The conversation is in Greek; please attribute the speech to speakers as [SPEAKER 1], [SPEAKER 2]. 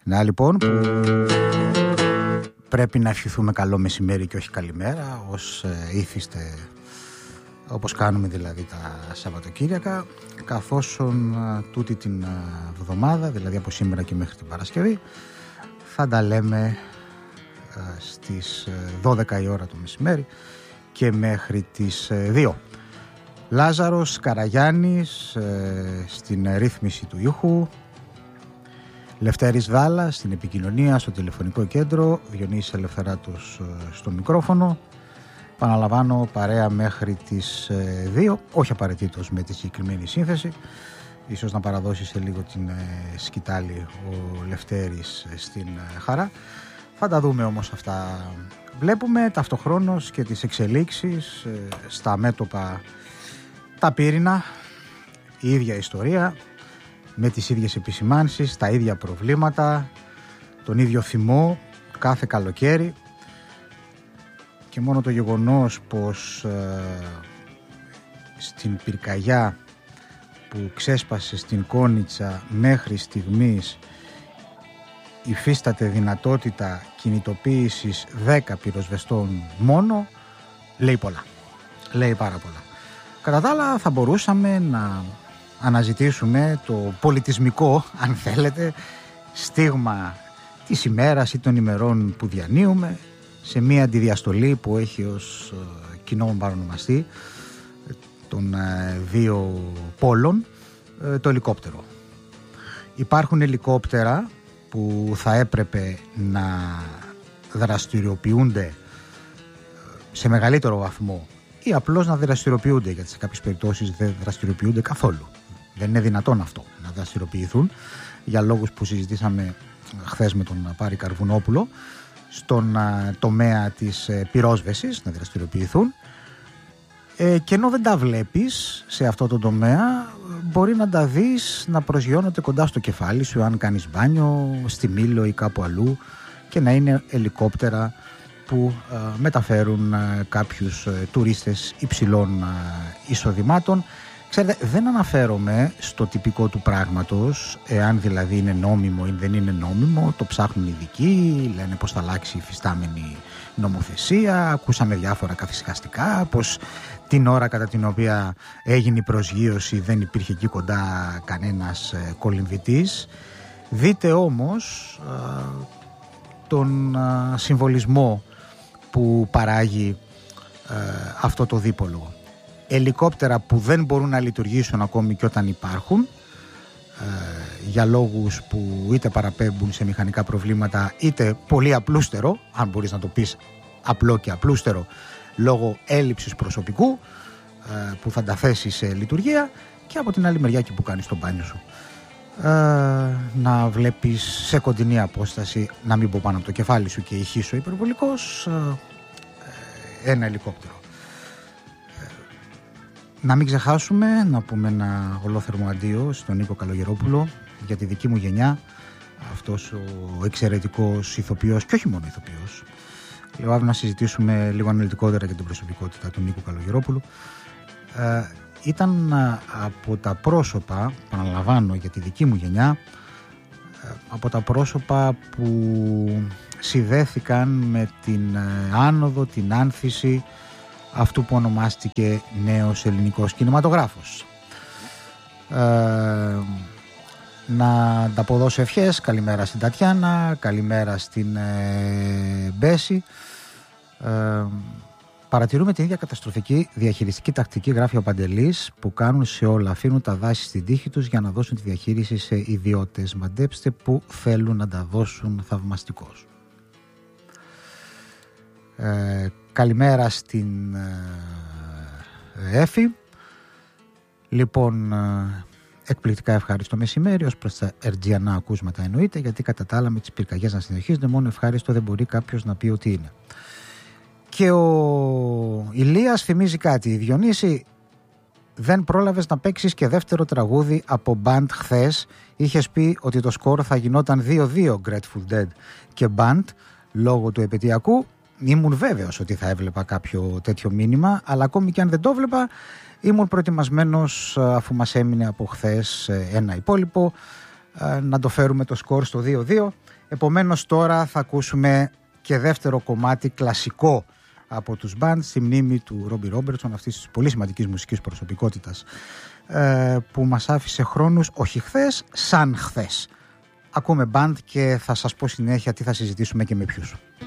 [SPEAKER 1] Να λοιπόν που πρέπει να ευχηθούμε καλό μεσημέρι και όχι καλημέρα, ως ήθιστε, όπως κάνουμε δηλαδή τα Σαββατοκύριακα, καθώς τούτη την εβδομάδα, δηλαδή από σήμερα και μέχρι την Παρασκευή, θα τα λέμε στις 12 η ώρα το μεσημέρι και μέχρι τις 2. Λάζαρος Καραγιάννης στην ρύθμιση του ήχου, Λευτέρης Δάλας στην επικοινωνία, στο τηλεφωνικό κέντρο, Διονύσης Ελευθεράτος στο μικρόφωνο. Παναλαμβάνω, παρέα μέχρι τις 2, όχι απαραίτητος με τη συγκεκριμένη σύνθεση, ίσως να παραδώσει σε λίγο την σκητάλη ο Λευτέρης στην Χαρά. Θα τα δούμε όμως αυτά. Βλέπουμε ταυτοχρόνως και τις εξελίξεις στα μέτωπα τα πύρινα, η ίδια ιστορία, με τις ίδιες επισημάνσεις, τα ίδια προβλήματα, τον ίδιο θυμό κάθε καλοκαίρι, και μόνο το γεγονός πως στην πυρκαγιά που ξέσπασε στην Κόνιτσα μέχρι στιγμής υφίσταται δυνατότητα κινητοποίησης 10 πυροσβεστών μόνο, λέει πολλά, λέει πάρα πολλά. Κατά τα άλλα θα μπορούσαμε να αναζητήσουμε το πολιτισμικό, αν θέλετε, στίγμα της ημέρας ή των ημερών που διανύουμε, σε μια αντιδιαστολή που έχει ως κοινό παρονομαστή των δύο πόλων το ελικόπτερο. Υπάρχουν ελικόπτερα που θα έπρεπε να δραστηριοποιούνται σε μεγαλύτερο βαθμό ή απλώς να δραστηριοποιούνται, γιατί σε κάποιες περιπτώσεις δεν δραστηριοποιούνται καθόλου. Δεν είναι δυνατόν αυτό, να δραστηριοποιηθούν, για λόγους που συζητήσαμε χθες με τον Πάρη Καρβουνόπουλο, στον τομέα της πυρόσβεσης να δραστηριοποιηθούν, και ενώ δεν τα βλέπεις σε αυτό το τομέα, μπορεί να τα δεις να προσγειώνονται κοντά στο κεφάλι σου αν κάνεις μπάνιο, στη Μήλο ή κάπου αλλού, και να είναι ελικόπτερα που μεταφέρουν κάποιους τουρίστες υψηλών εισοδημάτων. Ξέρετε, δεν αναφέρομαι στο τυπικό του πράγματος, εάν δηλαδή είναι νόμιμο ή δεν είναι νόμιμο, το ψάχνουν οι ειδικοί, λένε πως θα αλλάξει η υφιστάμενη νομοθεσία, ακούσαμε διάφορα καθησυχαστικά, πως την ώρα κατά την οποία έγινε η προσγείωση δεν υπήρχε εκεί κοντά κανένας κολυμβητής. Δείτε όμως τον συμβολισμό που παράγει αυτό το δίπολο. Ελικόπτερα που δεν μπορούν να λειτουργήσουν ακόμη και όταν υπάρχουν, για λόγους που είτε παραπέμπουν σε μηχανικά προβλήματα, είτε πολύ απλούστερο, αν μπορείς να το πεις απλό και απλούστερο, λόγω έλλειψης προσωπικού που θα τα θέσει σε λειτουργία, και από την άλλη μεριά εκεί που κάνεις το μπάνιο σου να βλέπεις σε κοντινή απόσταση, να μην πω πάνω από το κεφάλι σου και ηχήσω υπερβολικός, ένα ελικόπτερο. Να μην ξεχάσουμε να πούμε ένα ολόθερμο αντίο στον Νίκο Καλογερόπουλο, για τη δική μου γενιά, αυτός ο εξαιρετικός ηθοποιός, και όχι μόνο ηθοποιός. Λέω αύριο να συζητήσουμε λίγο αναλυτικότερα για την προσωπικότητα του Νίκου Καλογερόπουλου. Ήταν από τα πρόσωπα, επαναλαμβάνω για τη δική μου γενιά, από τα πρόσωπα που συνδέθηκαν με την άνοδο, την άνθηση αυτού που ονομάστηκε νέος ελληνικός κινηματογράφος. Να ανταποδώσω ευχές, καλημέρα στην Τατιάνα, καλημέρα στην Μπέση. Παρατηρούμε την ίδια καταστροφική διαχειριστική τακτική, γράφει ο Παντελής, που κάνουν σε όλα. Αφήνουν τα δάση στην τύχη τους για να δώσουν τη διαχείριση σε ιδιώτες. Μαντέψτε που θέλουν να τα δώσουν θαυμαστικώς. Καλημέρα στην Έφη. Λοιπόν, εκπληκτικά ευχάριστο μεσημέρι, ως προς τα ερτζιανά ακούσματα εννοείται, γιατί κατά τα άλλα με τις πυρκαγιές να συνεχίζονται, μόνο ευχάριστο δεν μπορεί κάποιος να πει ότι είναι. Και ο Ηλίας θυμίζει κάτι. Διονύση, δεν πρόλαβες να παίξεις και δεύτερο τραγούδι από μπαντ χθες. Είχες πει ότι το σκορ θα γινόταν 2-2 Grateful Dead και μπαντ λόγω του επαιτειακού. Ήμουν βέβαιος ότι θα έβλεπα κάποιο τέτοιο μήνυμα, αλλά ακόμη και αν δεν το έβλεπα, ήμουν προετοιμασμένος, αφού μας έμεινε από χθες ένα υπόλοιπο, να το φέρουμε το σκορ στο 2-2. Επομένως τώρα θα ακούσουμε και δεύτερο κομμάτι κλασικό από τους band στη μνήμη του Ρόμπι Ρόμπερτσον, αυτής της πολύ σημαντικής μουσικής προσωπικότητας που μας άφησε χρόνους όχι χθες, σαν χθες. Ακούμε band και θα σας πω συνέχεια τι θα συζητήσουμε και με ποιους.